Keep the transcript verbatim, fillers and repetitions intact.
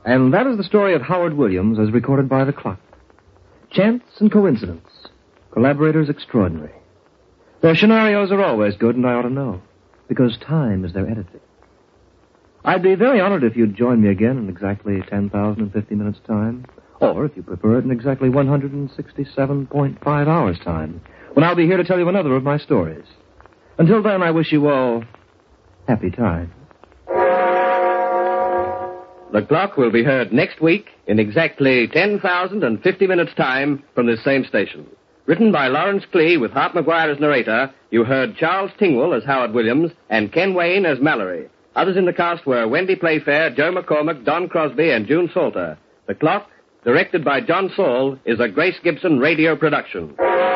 And that is the story of Howard Williams as recorded by the clock. Chance and coincidence. Collaborators extraordinary. Their scenarios are always good, and I ought to know, because time is their editing. I'd be very honored if you'd join me again in exactly ten thousand fifty minutes' time, or, if you prefer it, in exactly one hundred sixty-seven point five hours' time, when I'll be here to tell you another of my stories. Until then, I wish you all happy time. The Clock will be heard next week in exactly ten thousand fifty minutes' time from this same station. Written by Lawrence Klee with Hart McGuire as narrator, you heard Charles Tingwell as Howard Williams and Ken Wayne as Mallory. Others in the cast were Wendy Playfair, Joe McCormick, Don Crosby, and June Salter. The Clock, directed by John Saul, is a Grace Gibson radio production.